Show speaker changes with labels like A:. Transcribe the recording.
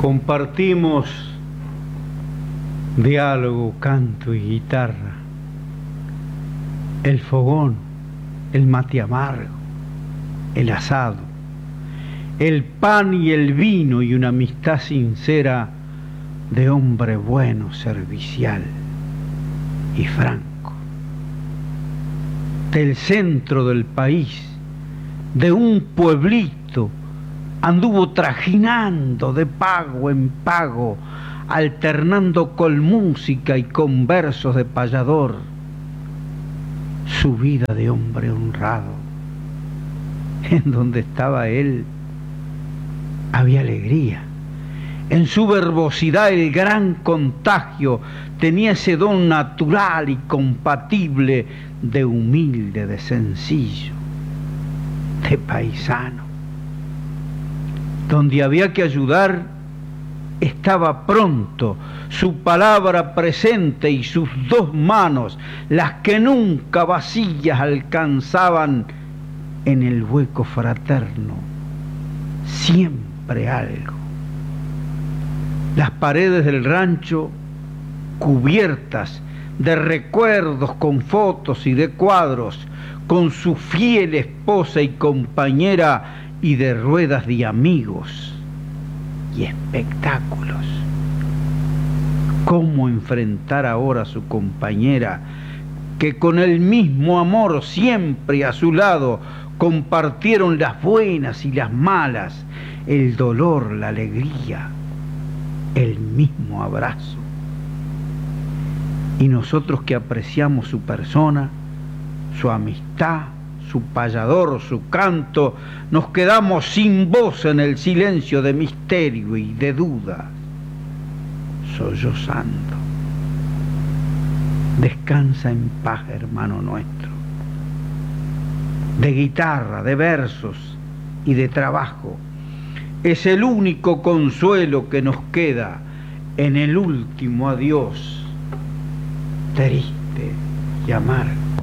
A: Compartimos diálogo, canto y guitarra, el fogón, el mate amargo, el asado, el pan y el vino y una amistad sincera de hombre bueno, servicial y franco. Del centro del país, de un pueblito, anduvo trajinando de pago en pago, alternando con música y con versos de payador, su vida de hombre honrado. En donde estaba él había alegría. En su verbosidad el gran contagio tenía ese don natural y compatible de humilde, de sencillo, de paisano. Donde había que ayudar, estaba pronto, su palabra presente y sus dos manos, las que nunca vacías alcanzaban en el hueco fraterno, siempre algo. Las paredes del rancho cubiertas de recuerdos con fotos y de cuadros, con su fiel esposa y compañera y de ruedas de amigos y espectáculos. ¿Cómo enfrentar ahora a su compañera que con el mismo amor siempre a su lado compartieron las buenas y las malas, el dolor, la alegría, el mismo abrazo? Y nosotros que apreciamos su persona, su amistad, su payador, su canto, nos quedamos sin voz en el silencio de misterio y de duda, sollozando. Descansa en paz, hermano nuestro. De guitarra, de versos y de trabajo, es el único consuelo que nos queda en el último adiós, triste y amargo.